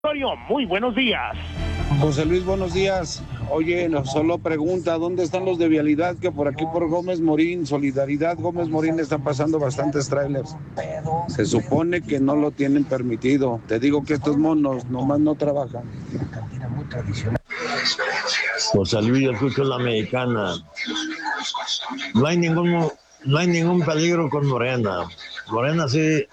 Muy buenos días. José Luis, buenos días. Oye, solo pregunta, ¿dónde están los de vialidad? Que por aquí por Gómez Morín, Solidaridad Gómez Morín, están pasando bastantes trailers. Se supone que no lo tienen permitido. Te digo que estos monos nomás no trabajan. José Luis, yo escucho la mexicana. No hay ningún peligro con Morena. Morena sí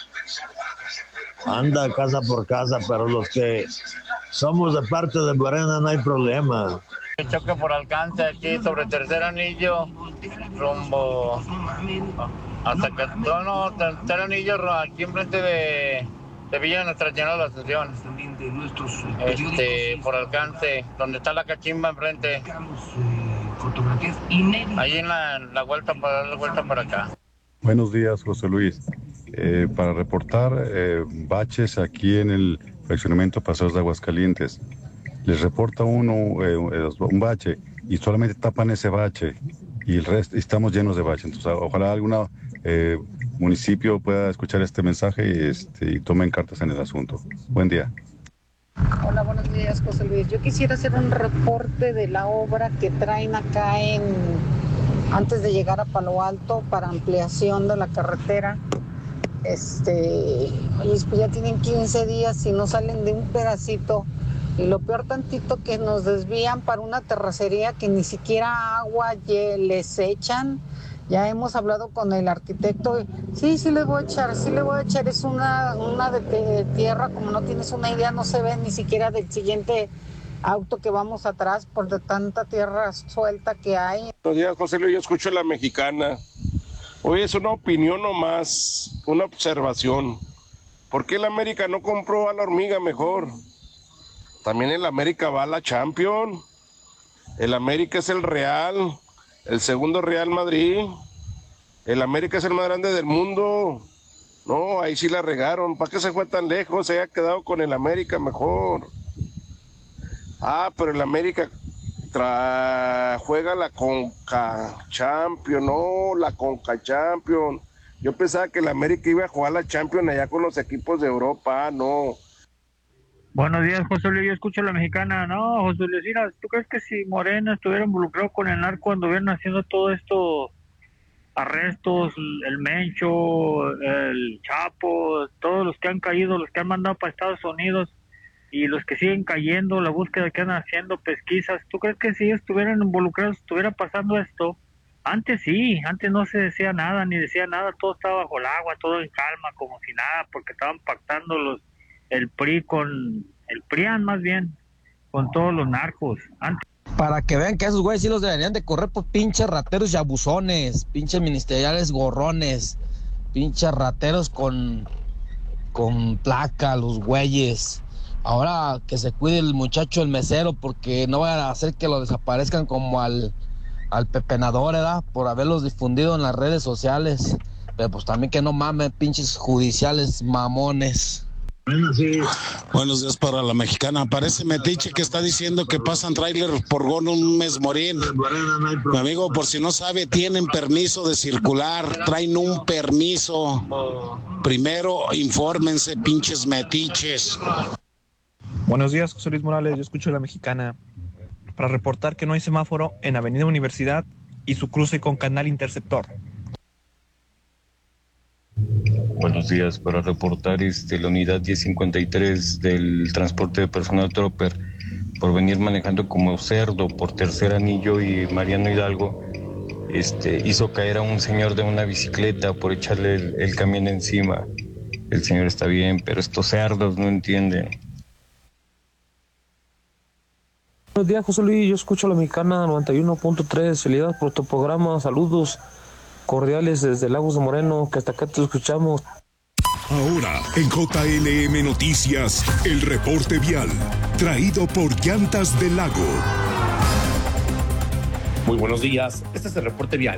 anda casa por casa, pero los que somos de parte de Morena no hay problema. El choque por alcance aquí sobre Tercer Anillo, rumbo hasta que Tercer Anillo, aquí enfrente de Villa Nuestra Señora de la Asunción. Por alcance, donde está la cachimba enfrente. Ahí en la vuelta para dar la vuelta para acá. Buenos días, José Luis. Para reportar baches aquí en el fraccionamiento Paseos de Aguascalientes. Les reporta uno un bache y solamente tapan ese bache y el resto estamos llenos de bache. Entonces, ojalá algún municipio pueda escuchar este mensaje y tomen cartas en el asunto. Buen día. Hola, buenos días, José Luis. Yo quisiera hacer un reporte de la obra que traen acá antes de llegar a Palo Alto para ampliación de la carretera. Pues ya tienen 15 días y no salen de un pedacito. Y lo peor tantito que nos desvían para una terracería que ni siquiera agua les echan. Ya hemos hablado con el arquitecto. Sí le voy a echar. Es una de tierra, como no tienes una idea, no se ve ni siquiera del siguiente auto que vamos atrás por de tanta tierra suelta que hay. Buenos días, José Luis, yo escucho la mexicana. Hoy es una opinión nomás, una observación. ¿Por qué el América no compró a la hormiga mejor? También el América va a la Champions. El América es el Real, el segundo Real Madrid. El América es el más grande del mundo. No, ahí sí la regaron. ¿Para qué se fue tan lejos? Se haya quedado con el América mejor. Pero el América juega la Conca Champions, no, la Conca Champions. Yo pensaba que el América iba a jugar la Champions allá con los equipos de Europa, no. Buenos días, José Luis, yo escucho la mexicana. No, José Luis, mira, ¿tú crees que si Morena estuviera involucrado con el narco cuando estuvieran haciendo todo esto, arrestos, el Mencho, el Chapo, todos los que han caído, los que han mandado para Estados Unidos y los que siguen cayendo, la búsqueda que andan haciendo, pesquisas, ¿tú crees que si ellos estuvieran involucrados, estuviera pasando esto? Antes sí, antes no se decía nada, ni decía nada, todo estaba bajo el agua, todo en calma, como si nada, porque estaban pactando el PRIAN más bien, con todos los narcos. Antes. Para que vean que esos güeyes sí los deberían de correr por pinches rateros y abusones, pinches ministeriales gorrones, pinches rateros con placa, los güeyes. Ahora que se cuide el muchacho, el mesero, porque no vayan a hacer que lo desaparezcan como al pepenador, ¿verdad? Por haberlos difundido en las redes sociales. Pero pues también que no mamen, pinches judiciales mamones. Buenos días para la mexicana. Parece metiche que está diciendo que pasan tráiler por Gómez Morín. Mi amigo, por si no sabe, tienen permiso de circular, traen un permiso. Primero, infórmense, pinches metiches. Buenos días, José Luis Morales, yo escucho la mexicana para reportar que no hay semáforo en Avenida Universidad y su cruce con Canal Interceptor. Buenos días, para reportar la unidad 1053 del transporte de personal Tropper por venir manejando como cerdo por Tercer Anillo y Mariano Hidalgo, hizo caer a un señor de una bicicleta por echarle el camión encima. El señor está bien, pero estos cerdos no entienden. Buenos días, José Luis, yo escucho la mexicana 91.3, felicidades por tu programa, saludos cordiales desde Lagos de Moreno, que hasta acá te escuchamos. Ahora, en JLM Noticias, el reporte vial, traído por Llantas del Lago. Muy buenos días, este es el reporte vial.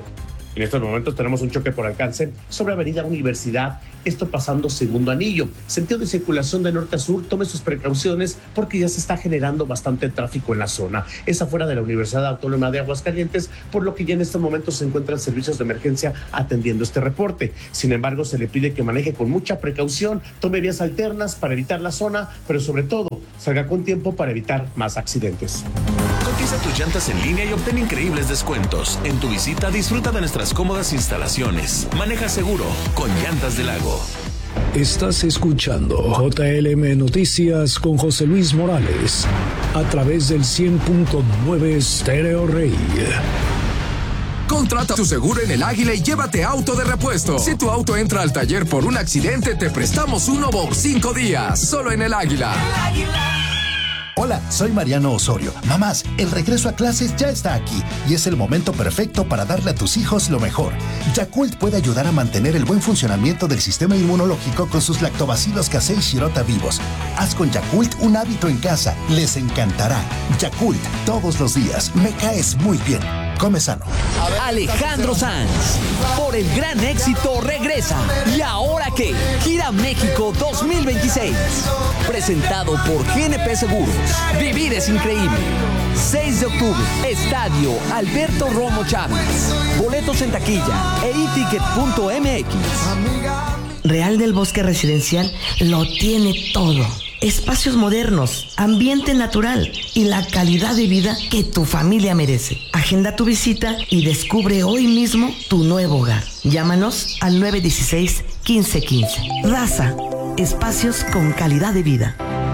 En estos momentos tenemos un choque por alcance sobre Avenida Universidad, esto pasando segundo anillo. Sentido de circulación de norte a sur, tome sus precauciones porque ya se está generando bastante tráfico en la zona. Es afuera de la Universidad Autónoma de Aguascalientes, por lo que ya en estos momentos se encuentran servicios de emergencia atendiendo este reporte. Sin embargo, se le pide que maneje con mucha precaución, tome vías alternas para evitar la zona, pero sobre todo, salga con tiempo para evitar más accidentes. Cotiza tus llantas en línea y obtén increíbles descuentos. En tu visita disfruta de nuestras cómodas instalaciones. Maneja seguro con Llantas del Lago. Estás escuchando JLM Noticias con José Luis Morales a través del 100.9 Stereo Rey. Contrata tu seguro en El Águila y llévate auto de repuesto. Si tu auto entra al taller por un accidente, te prestamos uno por 5 días. Solo en El Águila. El Águila. Hola, soy Mariano Osorio. Mamás, el regreso a clases ya está aquí y es el momento perfecto para darle a tus hijos lo mejor. Yakult puede ayudar a mantener el buen funcionamiento del sistema inmunológico con sus lactobacilos casei shirota vivos. Haz con Yakult un hábito en casa. Les encantará. Yakult, todos los días. Me caes muy bien. Come sano. Alejandro Sanz, por el gran éxito, regresa. ¿Y ahora qué? Gira México 2026. Presentado por GNP Seguros. Vivir es increíble. 6 de octubre, Estadio Alberto Romo Chávez. Boletos en taquilla e eticket.mx. Real del Bosque Residencial lo tiene todo. Espacios modernos, ambiente natural y la calidad de vida que tu familia merece. Agenda tu visita y descubre hoy mismo tu nuevo hogar. Llámanos al 916-1515. Raza, espacios con calidad de vida.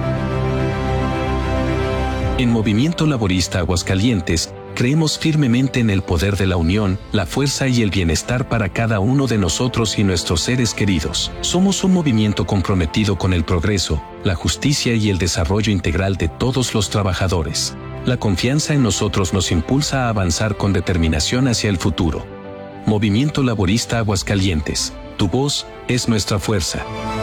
En Movimiento Laborista Aguascalientes, creemos firmemente en el poder de la unión, la fuerza y el bienestar para cada uno de nosotros y nuestros seres queridos. Somos un movimiento comprometido con el progreso, la justicia y el desarrollo integral de todos los trabajadores. La confianza en nosotros nos impulsa a avanzar con determinación hacia el futuro. Movimiento Laborista Aguascalientes. Tu voz es nuestra fuerza.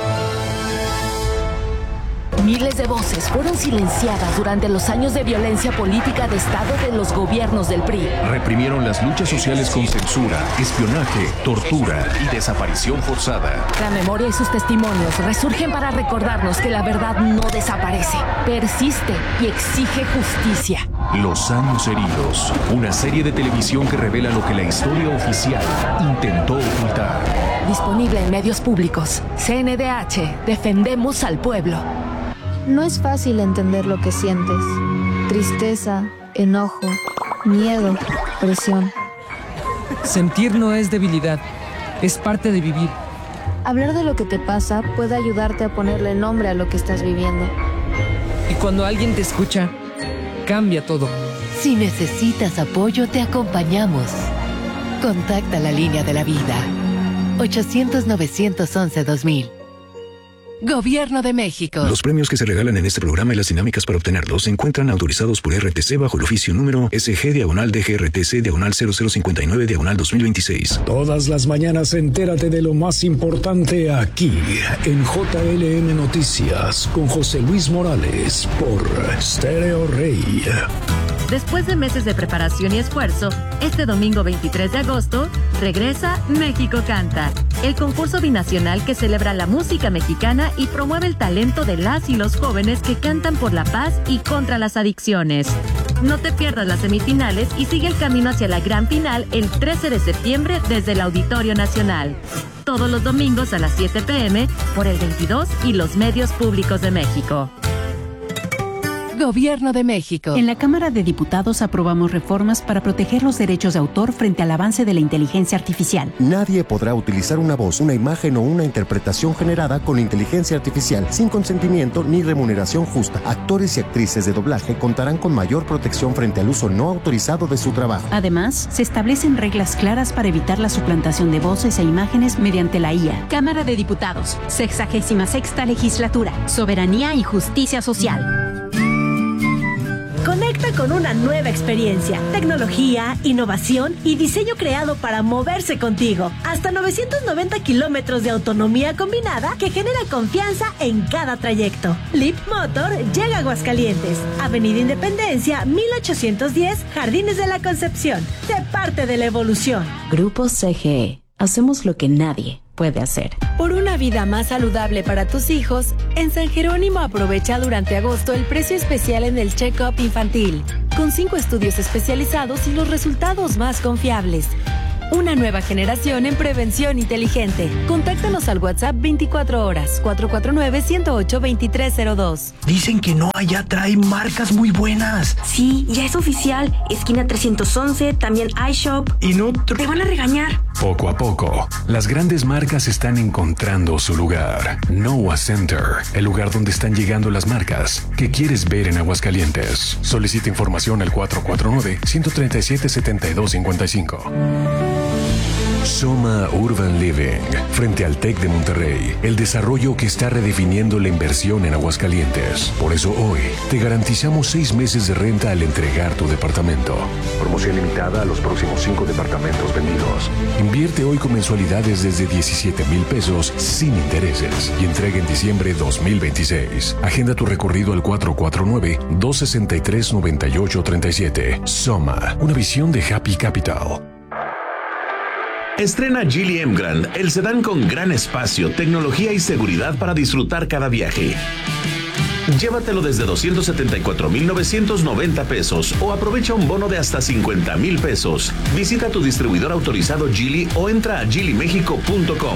Miles de voces fueron silenciadas durante los años de violencia política de Estado de los gobiernos del PRI. Reprimieron las luchas sociales con censura, espionaje, tortura y desaparición forzada. La memoria y sus testimonios resurgen para recordarnos que la verdad no desaparece, persiste y exige justicia. Los años heridos, una serie de televisión que revela lo que la historia oficial intentó ocultar. Disponible en medios públicos. CNDH, defendemos al pueblo. No es fácil entender lo que sientes. Tristeza, enojo, miedo, presión. Sentir no es debilidad, es parte de vivir. Hablar de lo que te pasa puede ayudarte a ponerle nombre a lo que estás viviendo. Y cuando alguien te escucha, cambia todo. Si necesitas apoyo, te acompañamos. Contacta la línea de la vida. 800-911-2000. Gobierno de México. Los premios que se regalan en este programa y las dinámicas para obtenerlos se encuentran autorizados por RTC bajo el oficio número SG/DGRTC/0059/2026. Todas las mañanas entérate de lo más importante aquí en JLM Noticias con José Luis Morales por Stereo Rey. Después de meses de preparación y esfuerzo, este domingo 23 de agosto regresa México Canta, el concurso binacional que celebra la música mexicana y promueve el talento de las y los jóvenes que cantan por la paz y contra las adicciones. No te pierdas las semifinales y sigue el camino hacia la gran final el 13 de septiembre desde el Auditorio Nacional. Todos los domingos a las 7 p.m. por el 22 y los medios públicos de México. Gobierno de México. En la Cámara de Diputados aprobamos reformas para proteger los derechos de autor frente al avance de la inteligencia artificial. Nadie podrá utilizar una voz, una imagen o una interpretación generada con inteligencia artificial sin consentimiento ni remuneración justa. Actores y actrices de doblaje contarán con mayor protección frente al uso no autorizado de su trabajo. Además, se establecen reglas claras para evitar la suplantación de voces e imágenes mediante la IA. Cámara de Diputados, 66ª Legislatura, Soberanía y Justicia Social. Conecta cuenta con una nueva experiencia, tecnología, innovación y diseño creado para moverse contigo. Hasta 990 kilómetros de autonomía combinada que genera confianza en cada trayecto. Leap Motor llega a Aguascalientes, Avenida Independencia, 1810, Jardines de la Concepción. Sé parte de la evolución. Grupo CGE. Hacemos lo que nadie puede hacer. Por una vida más saludable para tus hijos, en San Jerónimo aprovecha durante agosto el precio especial en el check-up infantil, con 5 estudios especializados y los resultados más confiables. Una nueva generación en prevención inteligente. Contáctanos al WhatsApp 24 horas, 449-108-2302. Dicen que no, allá trae marcas muy buenas. Sí, ya es oficial. Esquina 311, también iShop. Y no... Te van a regañar. Poco a poco, las grandes marcas están encontrando su lugar. Noah Center, el lugar donde están llegando las marcas que quieres ver en Aguascalientes. Solicita información al 449-137-7255. Soma Urban Living, frente al TEC de Monterrey, el desarrollo que está redefiniendo la inversión en Aguascalientes. Por eso hoy te garantizamos 6 meses de renta al entregar tu departamento. Promoción limitada a los próximos 5 departamentos vendidos. Invierte hoy con mensualidades desde 17,000 pesos sin intereses y entrega en diciembre 2026. Agenda tu recorrido al 449-263-9837. Soma, una visión de Happy Capital. Estrena Geely Emgrand, el sedán con gran espacio, tecnología y seguridad para disfrutar cada viaje. Llévatelo desde 274,990 pesos o aprovecha un bono de hasta 50,000 pesos. Visita tu distribuidor autorizado Geely o entra a geelymexico.com.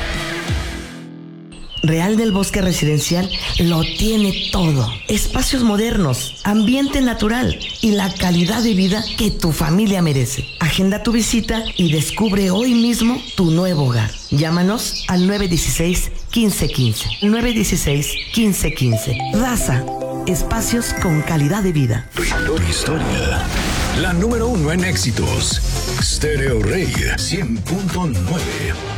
Real del Bosque Residencial lo tiene todo. Espacios modernos, ambiente natural y la calidad de vida que tu familia merece. Agenda tu visita y descubre hoy mismo tu nuevo hogar. Llámanos al 916-1515. 916-1515. Raza, espacios con calidad de vida. Tu historia. La número 1 en éxitos. Stereo Rey 100.9.